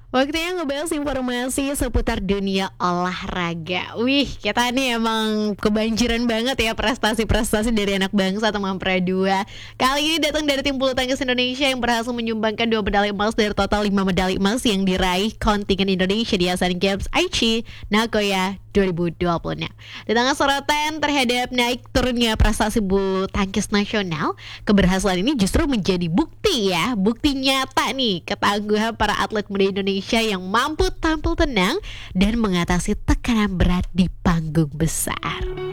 Waktunya ngebahas informasi seputar dunia olahraga. Wih, kita nih emang kebanjiran banget ya prestasi-prestasi dari anak bangsa teman Pradua. Kali ini datang dari tim bulu tangkis Indonesia yang berhasil menyumbangkan 2 medali emas dari total 5 medali emas yang diraih kontingen Indonesia di Asian Games Aichi, Nagoya 2020. Di tengah sorotan terhadap naik turunnya prestasi bulu tangkis nasional, keberhasilan ini justru menjadi bukti nyata nih ketangguhan para atlet muda Indonesia yang mampu tampil tenang dan mengatasi tekanan berat di panggung besar.